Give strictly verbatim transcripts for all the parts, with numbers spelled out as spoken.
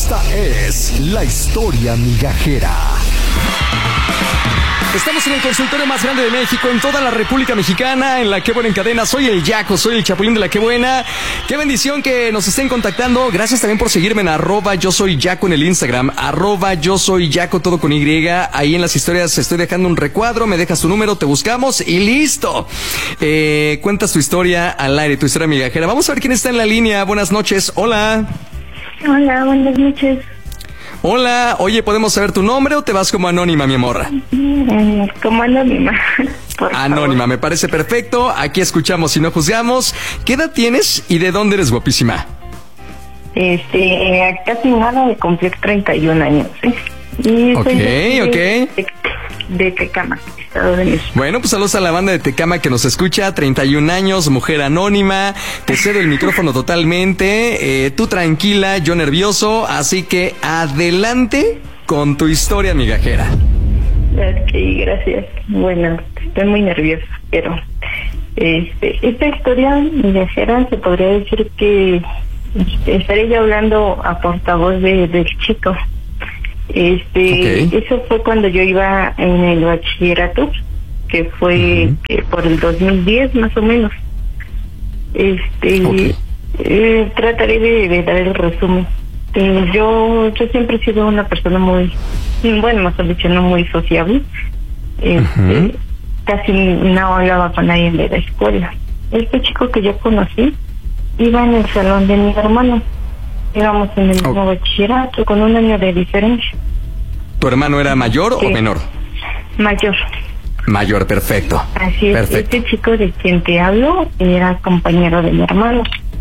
Esta es la historia migajera. Estamos en el consultorio más grande de México, en toda la República Mexicana, en La Qué Buena en Cadena. Soy el Yaco, soy el Chapulín de La Qué Buena. Qué bendición que nos estén contactando. Gracias también por seguirme en arroba yo soy Yaco en el Instagram, arroba yo soy Yaco todo con Y. Ahí en las historias estoy dejando un recuadro, me dejas tu número, te buscamos y listo. Eh, cuentas tu historia al aire, tu historia migajera. Vamos a ver quién está en la línea. Buenas noches, hola. Hola, buenas noches. Hola, oye, ¿podemos saber tu nombre o te vas como anónima, mi amor? Eh, como anónima. Por Anónima, favor. me parece perfecto. Aquí escuchamos y no juzgamos. ¿Qué edad tienes y de dónde eres, guapísima? Este, casi nada de cumplir treinta y un años, ¿eh? Y Ok, soy de, ok. De, de Tecama, Estado de México. Bueno, pues saludos a la banda de Tecama que nos escucha. treinta y un años, mujer anónima. Te cedo el micrófono totalmente. Eh, tú tranquila, yo nervioso. Así que adelante con tu historia migajera. Ok, gracias. Bueno, estoy muy nerviosa, pero este, esta historia migajera se podría decir que estaré yo hablando a portavoz de, del chico. Este, Okay. Eso fue cuando yo iba en el bachillerato, que fue Uh-huh. que por el dos mil diez más o menos. Este, Okay. eh, trataré de, de dar el resumen. Eh, yo, yo siempre he sido una persona muy, bueno, mejor dicho, no muy sociable. Este, Uh-huh. Casi no hablaba con nadie de la escuela. Este chico que yo conocí iba en el salón de mi hermano. Íbamos en el mismo Oh. bachillerato con un año de diferencia. ¿Tu hermano era mayor Sí. o menor? Mayor. Mayor, perfecto. Así es. Perfecto. Este chico de quien te hablo era compañero de mi hermano.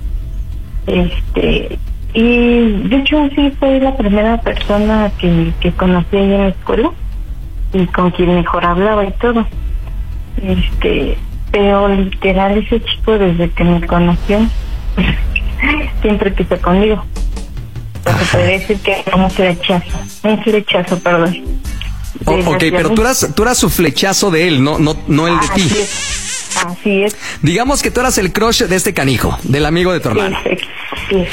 Este, y de hecho sí fue la primera persona que, que conocí ahí en la escuela y con quien mejor hablaba y todo. Este, pero literal ese chico desde que me conoció siempre quiso conmigo. Se podría decir que era un flechazo, un flechazo, perdón. O- De ok, hacia pero mí. tú eras, tú eras su flechazo de él, no, no, no el de ti. Así es, así es. Digamos que tú eras el crush de este canijo, del amigo de tu hermano. Perfecto. Sí,